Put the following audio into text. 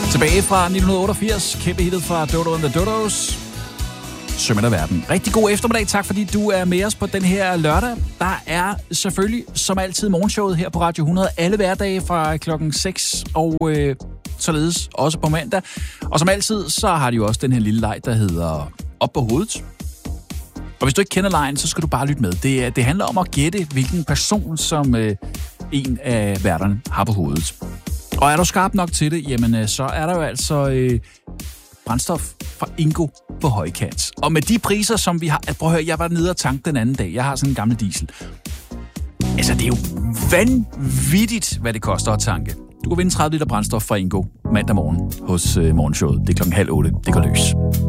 Tilbage fra 1988, kæmpe hittet fra Dodo and the Dodos. Sømmer verden. Rigtig god eftermiddag. Tak fordi du er med os på den her lørdag. Der er selvfølgelig som altid morgenshowet her på Radio 100 alle hverdage fra klokken 6 og således også på mandag. Og som altid, så har de jo også den her lille leg, der hedder Op på hovedet. Og hvis du ikke kender lejen, så skal du bare lytte med. Det handler om at gætte, hvilken person som en af værterne har på hovedet. Og er du skarp nok til det, jamen så er der jo altså brændstof fra Ingo på højkant. Og med de priser, som vi har... Prøv at høre, jeg var nede og tanke den anden dag. Jeg har sådan en gammel diesel. Altså, det er jo vanvittigt, hvad det koster at tanke. Du kan vinde 30 liter brændstof fra Ingo mandag morgen hos Morgenshowet. Det er 7:30. Det går løs.